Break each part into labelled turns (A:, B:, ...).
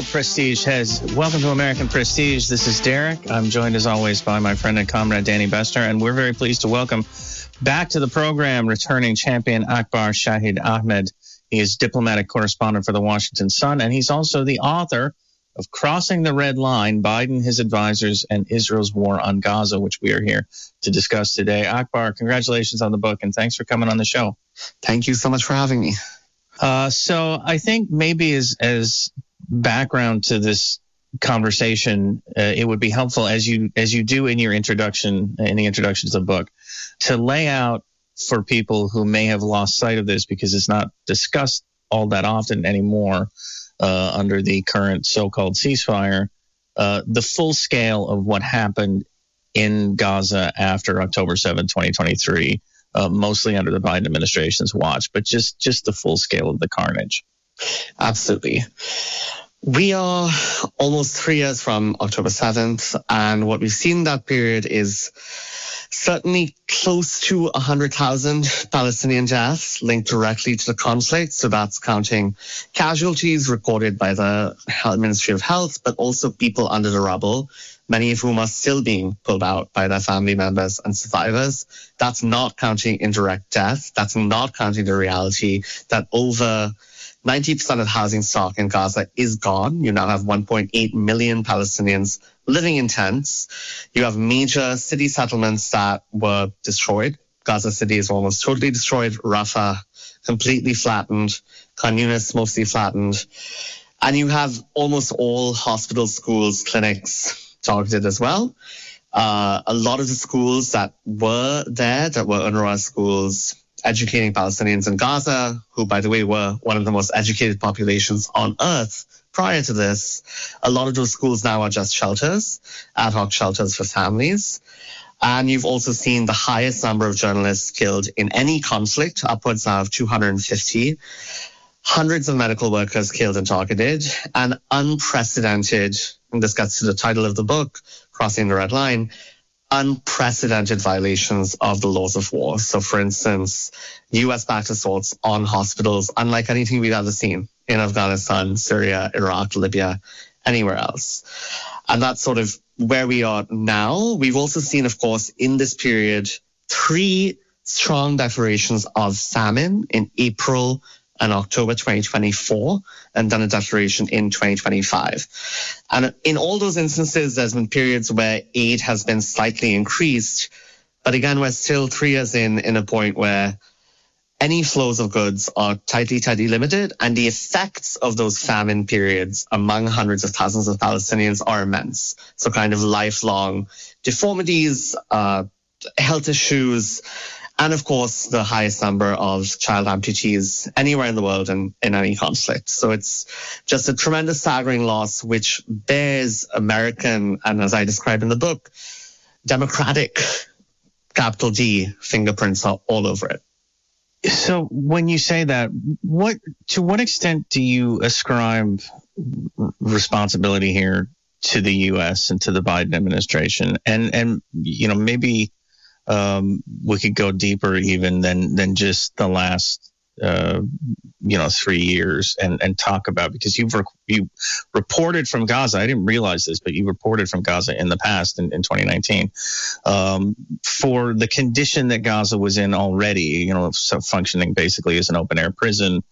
A: Prestige heads. Welcome to American Prestige. This is Derek. I'm joined as always by my friend and comrade Danny Bester, and we're very pleased to welcome back to the program returning champion Akbar Shahid Ahmed. He is diplomatic correspondent for the Washington Sun, and he's also the author of Crossing the Red Line, Biden, His Advisors, and Israel's War on Gaza, which we are here to discuss today. Akbar, congratulations on the book, and thanks for coming on the show.
B: Thank you so much for having me.
A: So I think maybe as background to this conversation, it would be helpful, as you do in your introduction, in the introduction to the book, to lay out for people who may have lost sight of this because it's not discussed all that often anymore under the current so-called ceasefire, the full scale of what happened in Gaza after October 7, 2023, mostly under the Biden administration's watch, but just the full scale of the carnage.
B: Absolutely. We are almost 3 years from October 7th, and what we've seen in that period is certainly close to 100,000 Palestinian deaths linked directly to the conflict. So that's counting casualties recorded by the Ministry of Health, but also people under the rubble, many of whom are still being pulled out by their family members and survivors. That's not counting indirect death. That's not counting the reality that over 90% of the housing stock in Gaza is gone. You now have 1.8 million Palestinians living in tents. You have major city settlements that were destroyed. Gaza City is almost totally destroyed. Rafah completely flattened. Khan Yunis mostly flattened. And you have almost all hospitals, schools, clinics targeted as well. A lot of the schools that were there, that were UNRWA schools, educating Palestinians in Gaza, who, by the way, were one of the most educated populations on earth prior to this. A lot of those schools now are just shelters, ad hoc shelters for families. And you've also seen the highest number of journalists killed in any conflict, upwards now of 250. Hundreds of medical workers killed and targeted, and unprecedented, and this gets to the title of the book, Crossing the Red Line, unprecedented violations of the laws of war. So, for instance, U.S.-backed assaults on hospitals, unlike anything we've ever seen in Afghanistan, Syria, Iraq, Libya, anywhere else. And that's sort of where we are now. We've also seen, of course, in this period, 3 strong declarations of famine in April and October 2024, and then a declaration in 2025. And in all those instances, there's been periods where aid has been slightly increased. But again, we're still 3 years in a point where any flows of goods are tightly limited, and the effects of those famine periods among hundreds of thousands of Palestinians are immense. So kind of lifelong deformities, health issues, and of course, the highest number of child amputees anywhere in the world and in any conflict. So it's just a tremendous, staggering loss, which bears American, and as I describe in the book, democratic, capital D, fingerprints are all over it.
A: So when you say that, to what extent do you ascribe responsibility here to the U.S. and to the Biden administration? And maybe we could go deeper even than just the last 3 years and talk about, because you reported from Gaza. I didn't realize this, but you reported from Gaza in the past in 2019 for the condition that Gaza was in already, so functioning basically as an open air prison,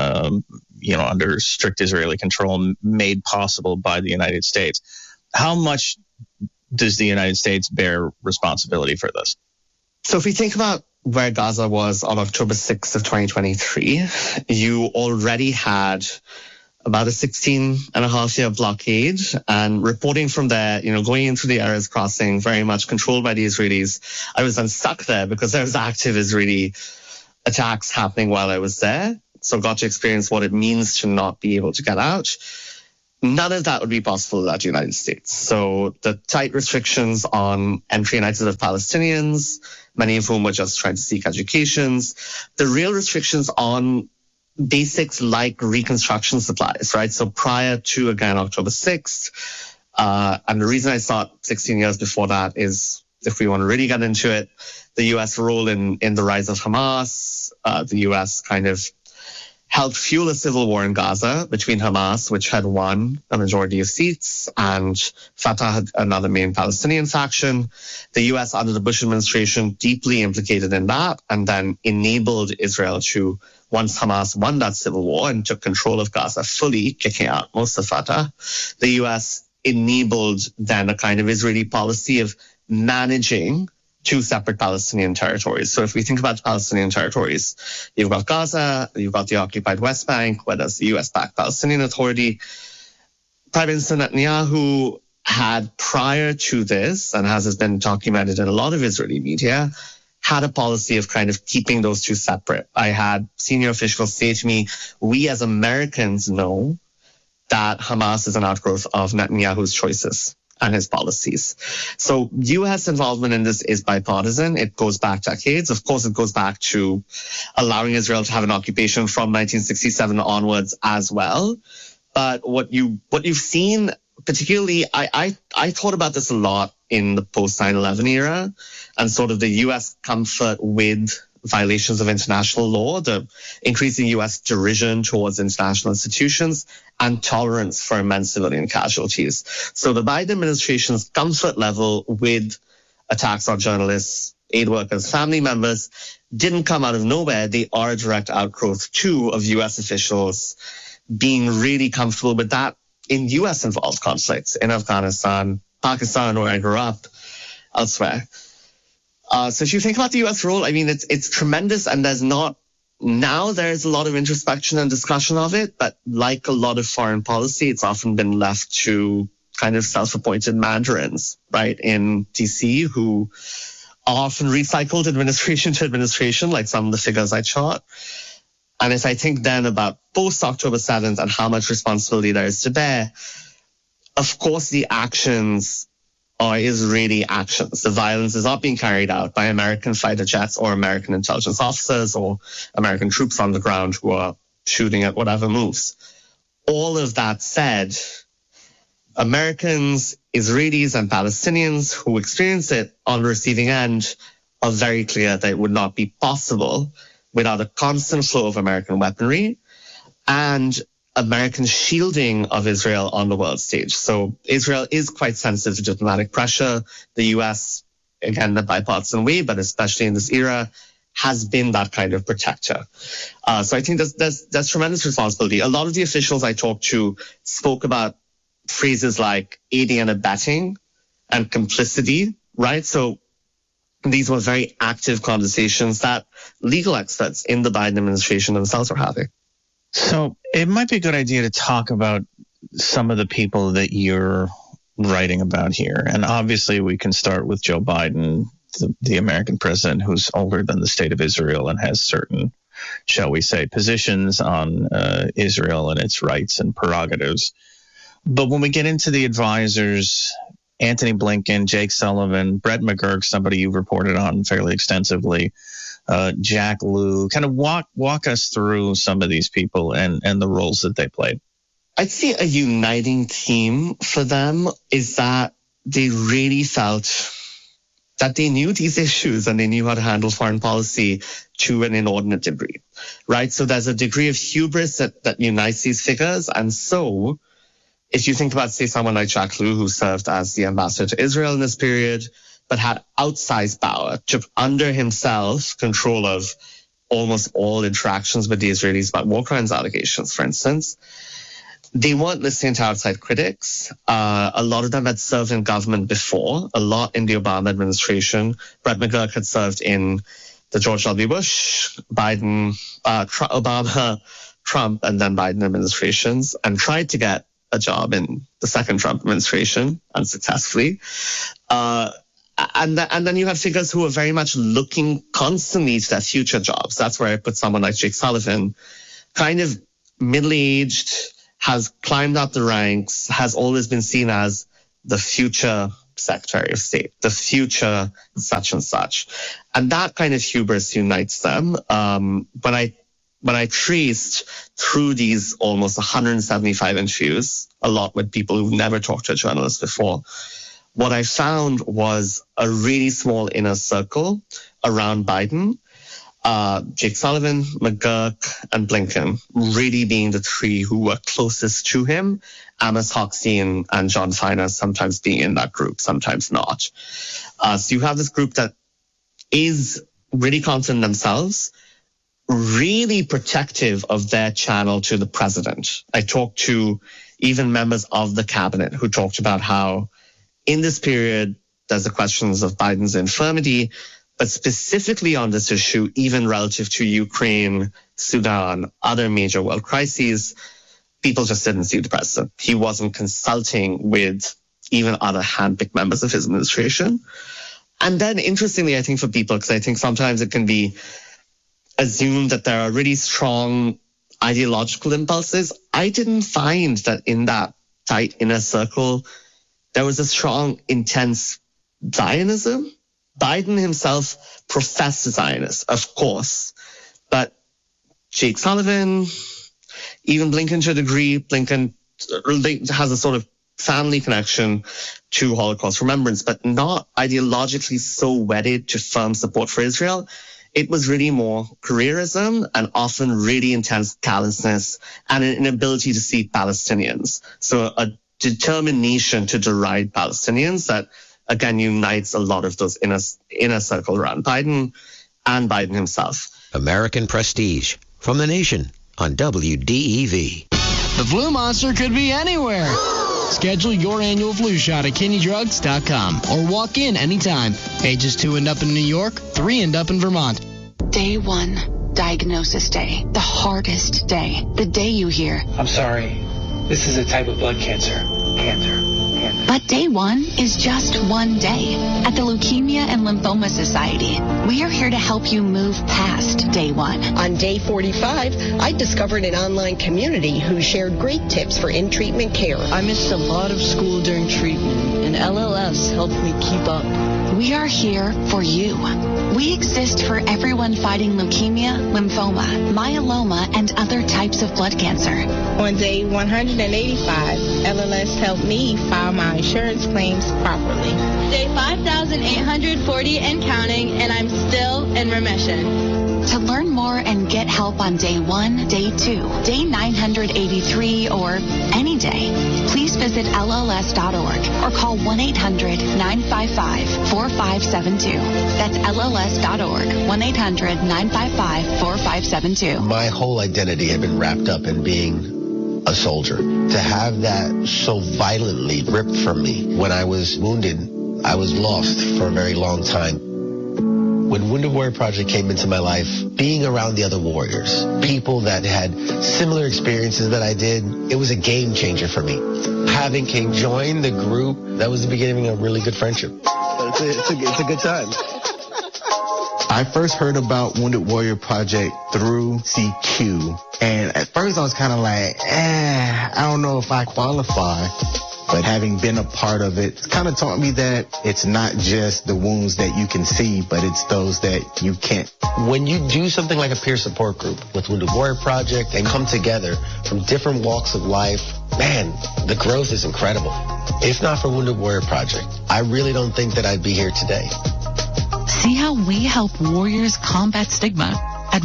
A: under strict Israeli control, made possible by the United States. How much does the United States bear responsibility for this?
B: So if we think about where Gaza was on October 6th of 2023, you already had about a 16-and-a-half-year blockade, and reporting from there, going into the Erez crossing, very much controlled by the Israelis. I was then stuck there because there was active Israeli attacks happening while I was there, so got to experience what it means to not be able to get out. None of that would be possible without the United States. So the tight restrictions on entry and exit of Palestinians, many of whom were just trying to seek educations, the real restrictions on basics like reconstruction supplies, right? So prior to, again, October 6th, and the reason I thought 16 years before that is, if we want to really get into it, the U.S. role in the rise of Hamas, the U.S. kind of helped fuel a civil war in Gaza between Hamas, which had won a majority of seats, and Fatah, another main Palestinian faction. The U.S. under the Bush administration deeply implicated in that, and then enabled Israel to, once Hamas won that civil war and took control of Gaza fully, kicking out most of Fatah, the U.S. enabled then a kind of Israeli policy of managing two separate Palestinian territories. So if we think about Palestinian territories, you've got Gaza, you've got the occupied West Bank, where there's the US-backed Palestinian Authority. Prime Minister Netanyahu had, prior to this, and as has been documented in a lot of Israeli media, had a policy of kind of keeping those two separate. I had senior officials say to me, we as Americans know that Hamas is an outgrowth of Netanyahu's choices and his policies. So U.S. involvement in this is bipartisan. It goes back decades. Of course, it goes back to allowing Israel to have an occupation from 1967 onwards as well. But what you've seen, particularly, I thought about this a lot in the post 9/11 era, and sort of the U.S. comfort with violations of international law, the increasing U.S. derision towards international institutions, and tolerance for immense civilian casualties. So the Biden administration's comfort level with attacks on journalists, aid workers, family members didn't come out of nowhere. They are a direct outgrowth, too, of U.S. officials being really comfortable with that in U.S.-involved conflicts in Afghanistan, Pakistan, where I grew up, elsewhere. So if you think about the U.S. role, I mean, it's tremendous, and there's a lot of introspection and discussion of it, but like a lot of foreign policy, it's often been left to kind of self-appointed mandarins, right, in D.C., who are often recycled administration to administration, like some of the figures I chart. And if I think then about post-October 7th and how much responsibility there is to bear, of course the actions are Israeli actions. The violence is not being carried out by American fighter jets or American intelligence officers or American troops on the ground who are shooting at whatever moves. All of that said, Americans, Israelis, and Palestinians who experience it on the receiving end are very clear that it would not be possible without a constant flow of American weaponry and American shielding of Israel on the world stage. So Israel is quite sensitive to diplomatic pressure. The U.S., again, in a bipartisan way, but especially in this era, has been that kind of protector. So I think there's tremendous responsibility. A lot of the officials I talked to spoke about phrases like aiding and abetting and complicity, right? So these were very active conversations that legal experts in the Biden administration themselves are having.
A: So it might be a good idea to talk about some of the people that you're writing about here. And obviously we can start with Joe Biden, the American president, who's older than the state of Israel and has certain, shall we say, positions on Israel and its rights and prerogatives. But when we get into the advisors, Antony Blinken, Jake Sullivan, Brett McGurk, somebody you've reported on fairly extensively, Jack Lew, kind of walk us through some of these people and the roles that they played.
B: I'd say a uniting theme for them is that they really felt that they knew these issues and they knew how to handle foreign policy to an inordinate degree, right? So there's a degree of hubris that unites these figures. And so if you think about, say, someone like Jack Lew, who served as the ambassador to Israel in this period, but had outsized power, took under himself control of almost all interactions with the Israelis about war crimes allegations, for instance. They weren't listening to outside critics. A lot of them had served in government before, a lot in the Obama administration. Brett McGurk had served in the George W. Bush, Biden, Obama, Trump, and then Biden administrations, and tried to get a job in the second Trump administration unsuccessfully. And then you have figures who are very much looking constantly to their future jobs. That's where I put someone like Jake Sullivan, kind of middle-aged, has climbed up the ranks, has always been seen as the future Secretary of State, the future such and such. And that kind of hubris unites them. When I traced through these almost 175 interviews, a lot with people who've never talked to a journalist before, what I found was a really small inner circle around Biden. Jake Sullivan, McGurk, and Blinken really being the three who were closest to him. Amos Hochstein and John Feiner sometimes being in that group, sometimes not. So you have this group that is really confident themselves, really protective of their channel to the president. I talked to even members of the cabinet who talked about how in this period, there's the questions of Biden's infirmity, but specifically on this issue, even relative to Ukraine, Sudan, other major world crises, people just didn't see the president. He wasn't consulting with even other handpicked members of his administration. And then interestingly, I think for people, because I think sometimes it can be assumed that there are really strong ideological impulses, I didn't find that in that tight inner circle, there was a strong, intense Zionism. Biden himself professed Zionist, of course, but Jake Sullivan, even Blinken to a degree, Blinken has a sort of family connection to Holocaust remembrance, but not ideologically so wedded to firm support for Israel. It was really more careerism and often really intense callousness and an inability to see Palestinians. So a determination to deride Palestinians that, again, unites a lot of those inner circle around Biden and Biden himself.
C: American Prestige from The Nation on WDEV.
D: The flu monster could be anywhere. Schedule your annual flu shot at KidneyDrugs.com or walk in anytime. Ages 2 and up in New York, 3 and up in Vermont.
E: Day 1, diagnosis day. The hardest day. The day you hear,
F: I'm sorry, this is a type of blood cancer.
E: But day 1 is just one day. At the Leukemia and Lymphoma Society, we are here to help you move past day 1.
G: On day 45, I discovered an online community who shared great tips for in-treatment care.
H: I missed a lot of school during treatment, and LLS helped me keep up.
E: We are here for you. We exist for everyone fighting leukemia, lymphoma, myeloma, and other types of blood cancer.
I: On day 185, LLS helped me file my insurance claims properly.
J: Day 5,840 and counting, and I'm still in remission.
E: To learn more and get help on day 1, day 2, day 983, or any day, please visit LLS.org or call 1-800-955-4572. That's LLS.org, 1-800-955-4572.
K: My whole identity had been wrapped up in being a soldier. To have that so violently ripped from me when I was wounded, I was lost for a very long time. When Wounded Warrior Project came into my life, being around the other warriors, people that had similar experiences that I did, it was a game changer for me. Having King join the group, that was the beginning of a really good friendship. It's a good time.
L: I first heard about Wounded Warrior Project through CQ. And at first I was kind of like, I don't know if I qualify. But having been a part of it, kind of taught me that it's not just the wounds that you can see, but it's those that you can't.
K: When you do something like a peer support group with Wounded Warrior Project and come together from different walks of life, man, the growth is incredible. If not for Wounded Warrior Project, I really don't think that I'd be here today.
M: See how we help warriors combat stigma at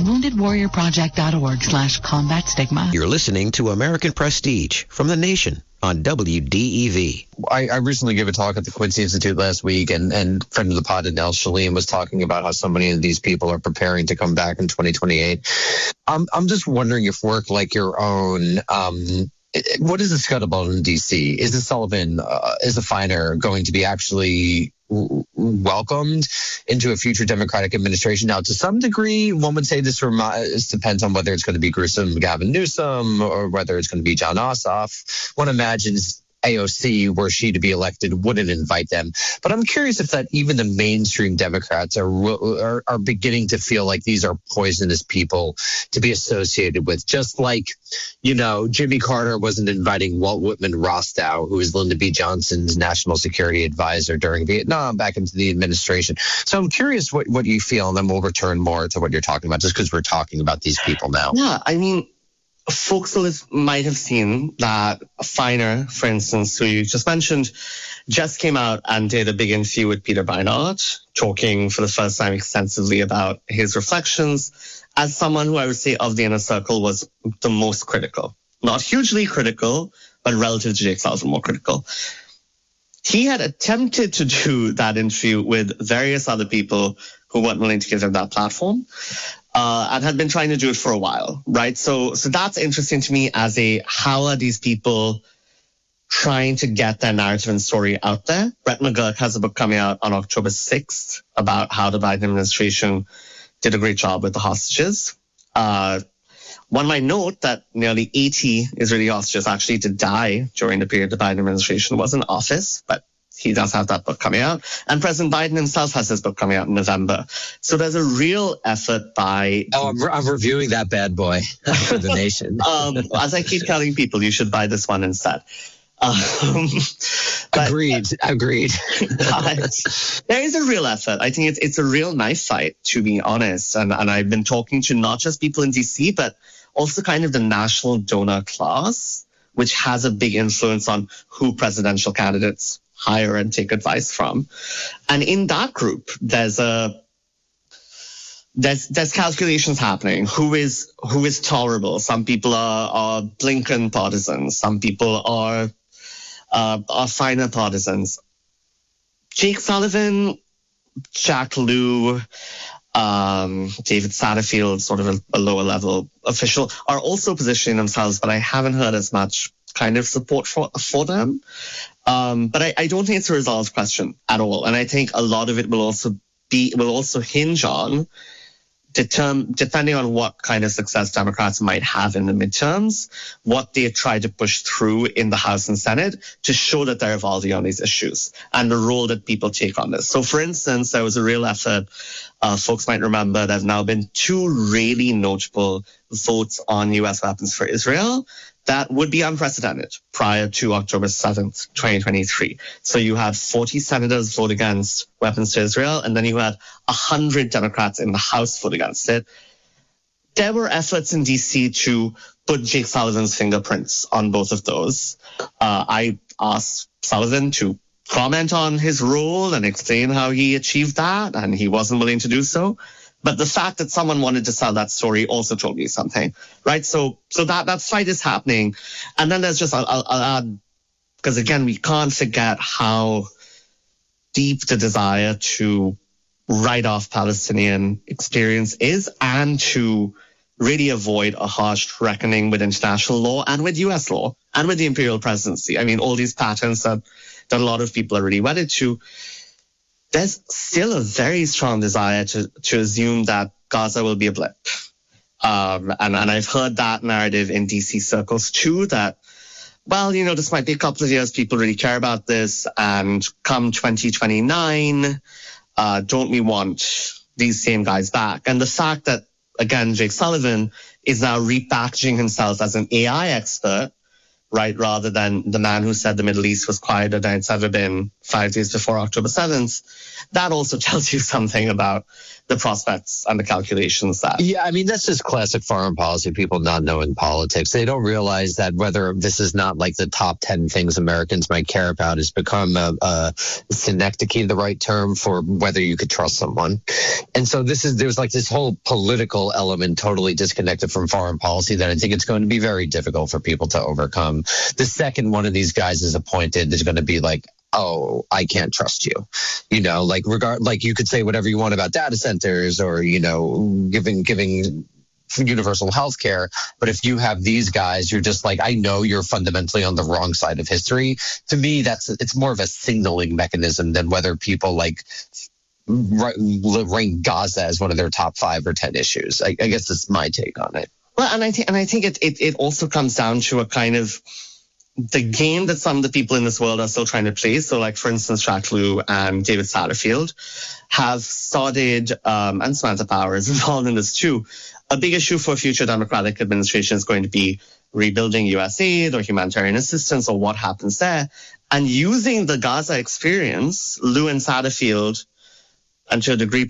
M: woundedwarriorproject.org/combat stigma.
C: You're listening to American Prestige from The Nation on WDEV.
N: I recently gave a talk at the Quincy Institute last week, and friend of the pod, Adele Shalim, was talking about how so many of these people are preparing to come back in 2028. I'm just wondering if work like your own, what is the scuttlebutt in D.C.? Is the Sullivan, is the Feiner going to be actually welcomed into a future Democratic administration? Now, to some degree, one would say this depends on whether it's going to be gruesome Gavin Newsom or whether it's going to be John Ossoff. One imagines AOC, were she to be elected, wouldn't invite them. But I'm curious if that even the mainstream Democrats are beginning to feel like these are poisonous people to be associated with. Just like, Jimmy Carter wasn't inviting Walt Whitman Rostow, who was Lyndon B. Johnson's national security advisor during Vietnam, back into the administration. So I'm curious what you feel, and then we'll return more to what you're talking about, just because we're talking about these people now.
B: Yeah, I mean, folks might have seen that Feiner, for instance, who you just mentioned, just came out and did a big interview with Peter Beinart, talking for the first time extensively about his reflections as someone who I would say of the inner circle was the most critical. Not hugely critical, but relative to Jake Sullivan, more critical. He had attempted to do that interview with various other people who weren't willing to give him that platform, and had been trying to do it for a while, right? So that's interesting to me as how are these people trying to get their narrative and story out there? Brett McGurk has a book coming out on October 6th about how the Biden administration did a great job with the hostages. One might note that nearly 80 Israeli hostages actually did die during the period the Biden administration was in office, but he does have that book coming out. And President Biden himself has his book coming out in November. So there's a real effort by...
N: Oh, I'm reviewing that bad boy for the nation.
B: As I keep telling people, you should buy this one instead.
N: Agreed.
B: But there is a real effort. I think it's a real knife fight, to be honest. And I've been talking to not just people in DC, but also kind of the national donor class, which has a big influence on who presidential candidates hire and take advice from. And in that group, there's calculations happening. Who is tolerable? Some people are Blinken partisans. Some people are Feiner partisans. Jake Sullivan, Jack Lew, David Satterfield, sort of a lower level official, are also positioning themselves, but I haven't heard as much kind of support for them. But I don't think it's a resolved question at all. And I think a lot of it will also hinge on depending on what kind of success Democrats might have in the midterms, what they try to push through in the House and Senate to show that they're evolving on these issues and the role that people take on this. So, for instance, there was a real effort. Folks might remember there have now been 2 really notable votes on U.S. weapons for Israel that would be unprecedented prior to October 7th, 2023. So you had 40 senators vote against weapons to Israel, and then you had 100 Democrats in the House vote against it. There were efforts in D.C. to put Jake Sullivan's fingerprints on both of those. I asked Sullivan to comment on his role and explain how he achieved that, and he wasn't willing to do so. But the fact that someone wanted to sell that story also told me something, right? So that fight is happening. And then there's just, I'll add, because again, we can't forget how deep the desire to write off Palestinian experience is and to really avoid a harsh reckoning with international law and with U.S. law and with the imperial presidency. I mean, all these patterns that a lot of people are really wedded to. There's still a very strong desire to assume that Gaza will be a blip. And I've heard that narrative in DC circles too, that, well, this might be a couple of years, people really care about this, and come 2029, don't we want these same guys back? And the fact that, again, Jake Sullivan is now repackaging himself as an AI expert, right, rather than the man who said the Middle East was quieter than it's ever been 5 days before October 7th, that also tells you something about the prospects and the calculations that...
N: Yeah, I mean, that's just classic foreign policy, people not knowing politics. They don't realize that whether this is not like the top 10 things Americans might care about has become a synecdoche, the right term for whether you could trust someone. And so there's like this whole political element totally disconnected from foreign policy that I think it's going to be very difficult for people to overcome. The second one of these guys is appointed, there's going to be like, oh, I can't trust you. Like you could say whatever you want about data centers or, giving universal health care. But if you have these guys, you're just like, I know you're fundamentally on the wrong side of history. To me, it's more of a signaling mechanism than whether people rank Gaza as one of their top 5 or 10 issues. I guess that's my take on it.
B: Well, and I think it also comes down to a kind of the game that some of the people in this world are still trying to play. So, like, for instance, Jack Lew and David Satterfield have started, and Samantha Power is involved in this too. A big issue for a future Democratic administration is going to be rebuilding U.S. aid or humanitarian assistance or what happens there. And using the Gaza experience, Lew and Satterfield, and to a degree